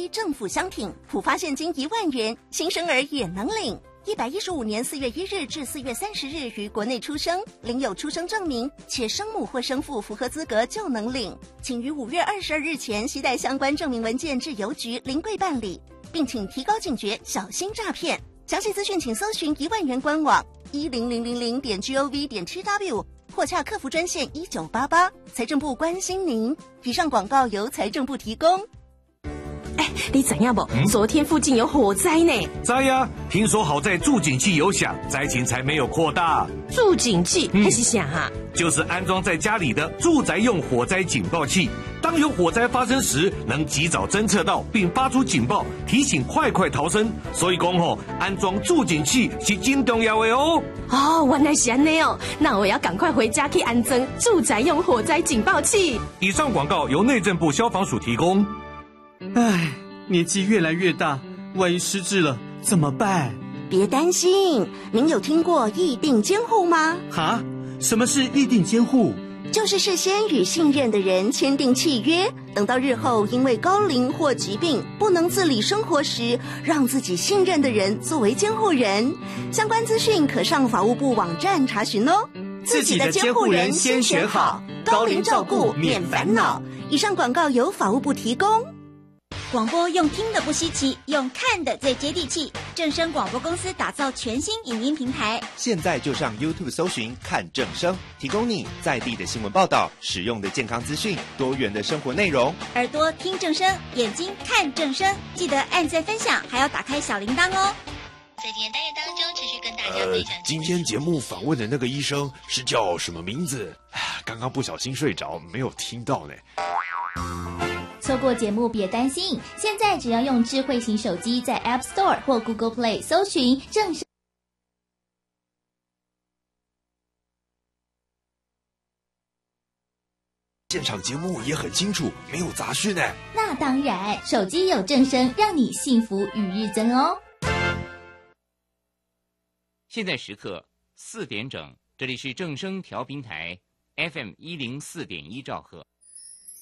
政府相挺，普发现金1万元，新生儿也能领。115年4月1日至4月30日于国内出生，领有出生证明，且生母或生父符合资格就能领。请于5月22日前携带相关证明文件至邮局临柜办理，并请提高警觉，小心诈骗。详细资讯请搜寻1万元官网10000.gov.tw。或洽客服专线1988，财政部关心您。以上广告由财政部提供。 你知影不？昨天附近有火灾呢。 知呀，听说好在助警器有响，灾情才没有扩大。 助警器还是啥啊？ 就是安装在家里的住宅用火灾警报器，当有火灾发生时，能及早侦测到并发出警报，提醒快逃生。所以讲安装助警器是真重要的哦。 原来是这样哦，那我要赶快回家去安装住宅用火灾警报器。 以上广告由内政部消防署提供。 唉，年纪越来越大，万一失智了怎么办？ 别担心，您有听过议定监护吗？ 哈？什么是议定监护？ 就是事先与信任的人签订契约，等到日后因为高龄或疾病不能自理生活时，让自己信任的人作为监护人。相关资讯可上法务部网站查询哦。 自己的监护人先选好，高龄照顾免烦恼。 以上广告由法务部提供。 广播用听的不稀奇，用看的最接地气。正声广播公司打造全新影音平台， 现在就上 YouTube 搜寻看正声，提供你在地的新闻报道、实用的健康资讯、多元的生活内容。 耳朵听正声，眼睛看正声，记得按赞分享，还要打开小铃铛哦。 在今天单元当中，持续跟大家分享。 今天节目访问的那个医生是叫什么名字？刚刚不小心睡着，没有听到呢。 错过节目别担心，现在只要用智慧型手机在 App Store 或 Google Play 搜寻正声。 现场节目也很清楚，没有杂讯呢。 那当然，手机有正声，让你幸福与日增哦。 现在时刻4点整，这里是正声调频台 FM104.1兆赫。